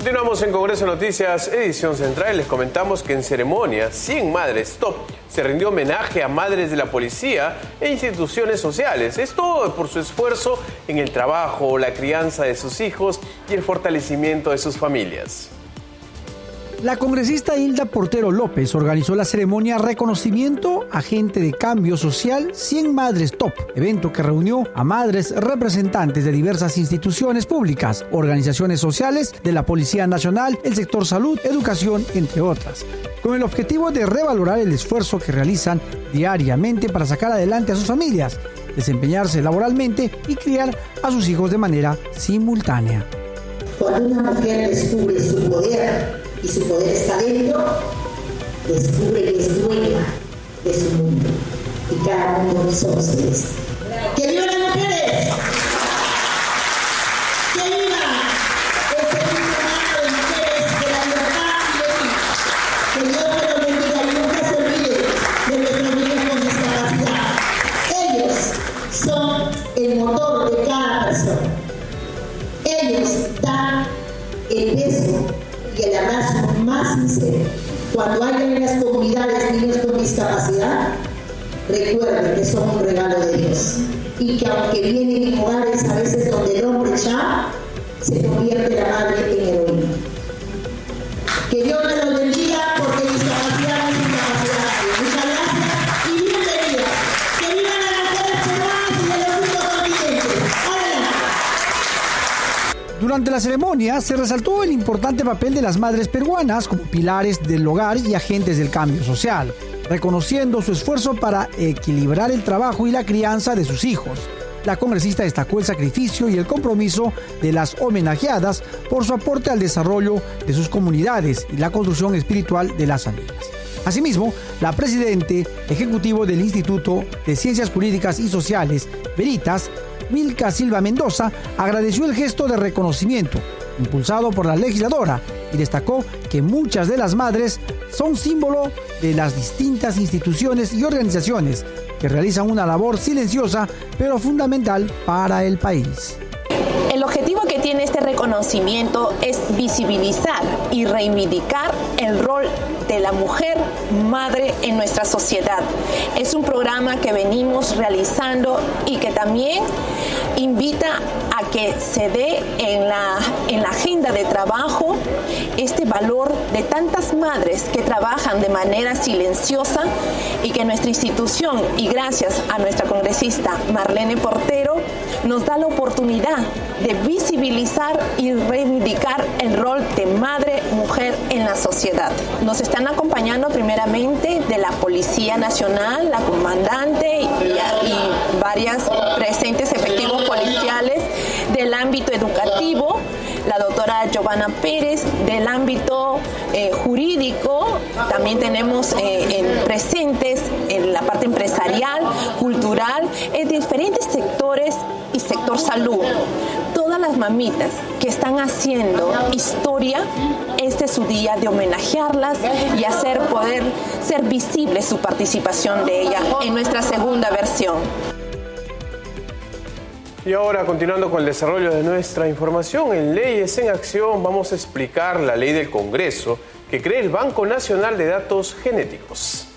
Continuamos en Congreso Noticias, edición central. Les comentamos que en ceremonia 100 Madres Top se rindió homenaje a madres de la policía e instituciones sociales. Esto por su esfuerzo en el trabajo, la crianza de sus hijos y el fortalecimiento de sus familias. La congresista Hilda Portero López organizó la ceremonia Reconocimiento Agente de Cambio Social 100 Madres Top, evento que reunió a madres representantes de diversas instituciones públicas, organizaciones sociales, de la Policía Nacional, el sector salud, educación, entre otras, con el objetivo de revalorar el esfuerzo que realizan diariamente para sacar adelante a sus familias, desempeñarse laboralmente y criar a sus hijos de manera simultánea. Cuando una mujer descubre su poder y su poder está dentro, descubre que es dueña de su mundo. Y cada mundo son ustedes. ¡Que vivan las mujeres! ¡Que viva este funcionario de mujeres de la libertad y de vida! Que Dios me lo bendiga y nunca se olvide de nuestros niños con discapacidad. Ellos son el motor de cada persona. Ellos dan el beso y el abrazo más sincero. Cuando hay en las comunidades niños con discapacidad, recuerden que son un regalo de Dios y que aunque vienen en hogares a veces donde el hombre ya se convierte la madre en heroína. Que Dios me los bendiga porque discapacidad no es incapacidad. Muchas gracias y bienvenidas. Que vivan las mujeres peruanas y de los 5 continentes. ¡Adelante! Durante la ceremonia se resaltó el importante papel de las madres peruanas como pilares del hogar y agentes del cambio social, reconociendo su esfuerzo para equilibrar el trabajo y la crianza de sus hijos. La congresista destacó el sacrificio y el compromiso de las homenajeadas por su aporte al desarrollo de sus comunidades y la construcción espiritual de las familias. Asimismo, la presidente ejecutivo del Instituto de Ciencias Jurídicas y Sociales, Veritas, Milka Silva Mendoza, agradeció el gesto de reconocimiento impulsado por la legisladora y destacó que muchas de las madres son símbolo de las distintas instituciones y organizaciones que realizan una labor silenciosa pero fundamental para el país. El objetivo que tiene este reconocimiento es visibilizar y reivindicar el rol de la mujer madre en nuestra sociedad. Es un programa que venimos realizando y que también invita a que se dé en la agenda de trabajo este valor de tantas madres que trabajan de manera silenciosa y que nuestra institución, y gracias a nuestra congresista Marlene Portero, nos da la oportunidad de visibilizar y reivindicar el rol de madre-mujer en la sociedad. Nos están acompañando primeramente de la Policía Nacional, la comandante y varias presentes efectivos policiales del ámbito educativo, la doctora Giovanna Pérez, del ámbito jurídico, también tenemos presentes en la parte empresarial, cultural, en diferentes sectores y sector salud. Todas las mamitas que están haciendo historia, este es su día de homenajearlas y poder ser visible su participación de ella en nuestra segunda versión. Y ahora, continuando con el desarrollo de nuestra información, en Leyes en Acción vamos a explicar la ley del Congreso que crea el Banco Nacional de Datos Genéticos.